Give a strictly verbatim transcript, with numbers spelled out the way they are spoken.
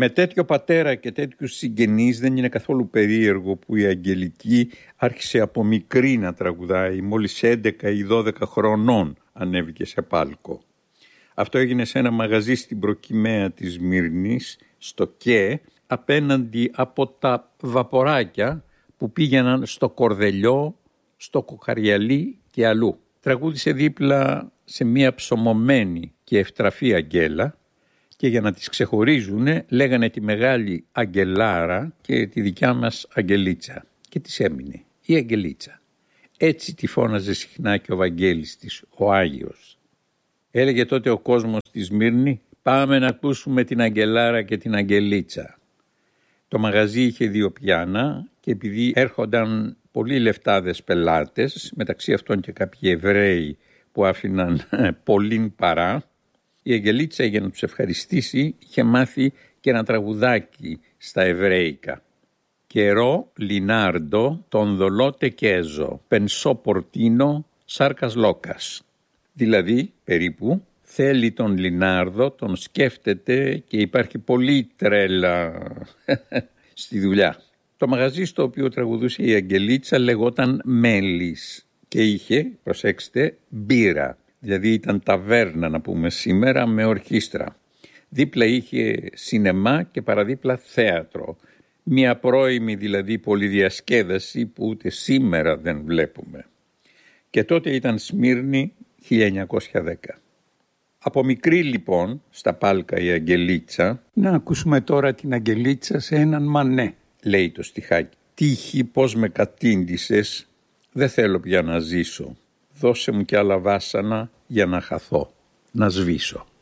Με τέτοιο πατέρα και τέτοιους συγγενείς δεν είναι καθόλου περίεργο που η Αγγελική άρχισε από μικρή να τραγουδάει, μόλις έντεκα ή δώδεκα χρονών ανέβηκε σε πάλκο. Αυτό έγινε σε ένα μαγαζί στην Προκυμαία της Σμύρνης, στο ΚΕ, απέναντι από τα βαποράκια που πήγαιναν στο Κορδελιό, στο Κοκαριαλί και αλλού. Τραγούδισε δίπλα σε μια ψωμωμένη και ευτραφή αγγέλα και για να τις ξεχωρίζουνε λέγανε τη μεγάλη Αγγελάρα και τη δικιά μας Αγγελίτσα. Και της έμεινε η Αγγελίτσα. Έτσι τη φώναζε συχνά και ο Βαγγέλης της, ο Άγιος. Έλεγε τότε ο κόσμος στη Σμύρνη, πάμε να ακούσουμε την Αγγελάρα και την Αγγελίτσα. Το μαγαζί είχε δύο πιάνα και επειδή έρχονταν πολλοί λεφτάδες πελάτες, μεταξύ αυτών και κάποιοι Εβραίοι που άφηναν πολλήν παρά, η Αγγελίτσα για να τους ευχαριστήσει είχε μάθει και ένα τραγουδάκι στα εβραίικα. «Καιρό Λινάρντο τον δολότε κέζο, πενσό πορτίνο σάρκας λόκας». Δηλαδή, περίπου, θέλει τον Λινάρδο, τον σκέφτεται και υπάρχει πολύ τρέλα στη δουλειά. Το μαγαζί στο οποίο τραγουδούσε η Αγγελίτσα λεγόταν Μέλης και είχε, προσέξτε, μπύρα. Δηλαδή ήταν ταβέρνα να πούμε σήμερα με ορχήστρα. Δίπλα είχε σινεμά και παραδίπλα θέατρο. Μια πρώιμη δηλαδή πολυδιασκέδαση που ούτε σήμερα δεν βλέπουμε. Και τότε ήταν Σμύρνη χίλια εννιακόσια δέκα. Από μικρή λοιπόν στα πάλκα η Αγγελίτσα. Να ακούσουμε τώρα την Αγγελίτσα σε έναν μανέ, λέει το στιχάκι. Τύχη πως με κατήντησες, δεν θέλω πια να ζήσω. Δώσε μου κι άλλα βάσανα για να χαθώ, να σβήσω.